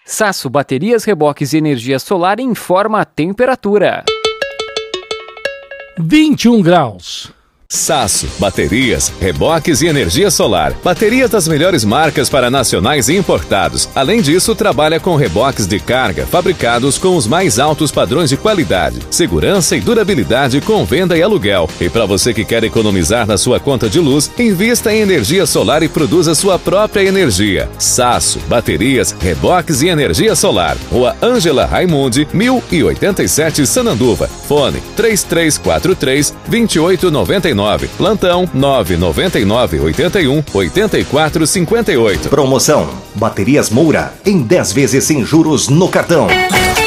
Sasso Baterias, Reboques e Energia Solar informa a temperatura. 21 graus. Sasso, baterias, reboques e energia solar. Baterias das melhores marcas para nacionais e importados. Além disso, trabalha com reboques de carga fabricados com os mais altos padrões de qualidade, segurança e durabilidade com venda e aluguel. E para você que quer economizar na sua conta de luz, invista em energia solar e produza sua própria energia. Sasso, baterias, reboques e energia solar. Rua Ângela Raimundi, 1087 Sananduva. Fone 3343-2899. Plantão 999-81-8458. Promoção: Baterias Moura em 10 vezes sem juros no cartão.